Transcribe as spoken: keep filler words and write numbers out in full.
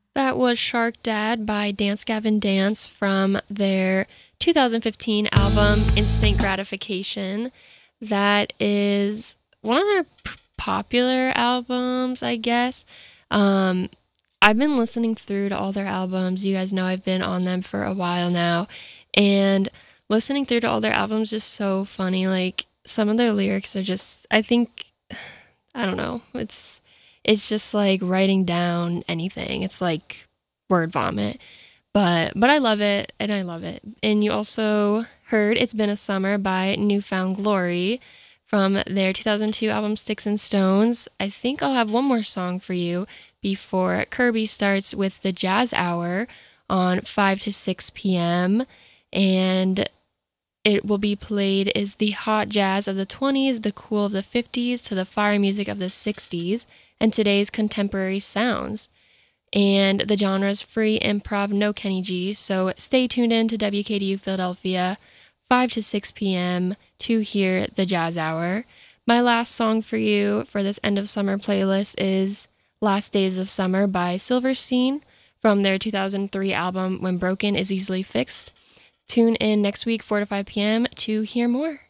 That was Shark Dad by Dance Gavin Dance from their two thousand fifteen album Instant Gratification. That is one of their p- popular albums, I guess. Um, I've been listening through to all their albums. You guys know I've been on them for a while now. And listening through to all their albums is so funny. Like, some of their lyrics are just, I think, I don't know. It's it's just like writing down anything. It's like word vomit. But but I love it and I love it. And you also heard It's Been a Summer by Newfound Glory from their two thousand two album Sticks and Stones. I think I'll have one more song for you before Kirby starts with the Jazz Hour on five to six p.m. And it will be played is the hot jazz of the twenties, the cool of the fifties, to the fire music of the sixties, and today's contemporary sounds. And the genre is free improv, no Kenny G, so stay tuned in to W K D U Philadelphia, five to six p.m. to hear the Jazz Hour. My last song for you for this end of summer playlist is Last Days of Summer by Silverstein from their two thousand three album When Broken is Easily Fixed. Tune in next week, four to five p.m. to hear more.